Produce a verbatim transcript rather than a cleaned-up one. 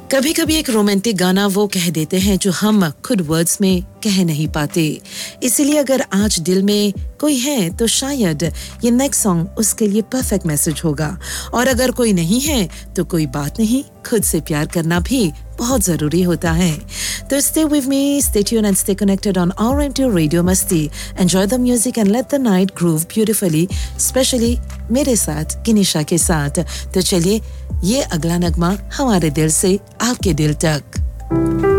कभी कभी एक रोमांटिक गाना वो कह देते हैं जो हम खुद वर्ड्स में कह नहीं पाते, इसलिए अगर आज दिल में कोई है तो शायद ये नेक्स्ट सॉन्ग उसके लिए परफेक्ट मैसेज होगा। और अगर कोई नहीं है तो कोई बात नहीं, खुद से प्यार करना भी बहुत जरूरी होता है। तो stay with me, stay tuned and stay connected on R M two Radio Masti. Enjoy the music and let the night groove beautifully, especially मेरे साथ किनिशा के साथ। तो चलिए ये अगला नगमा हमारे दिल से आपके दिल तक।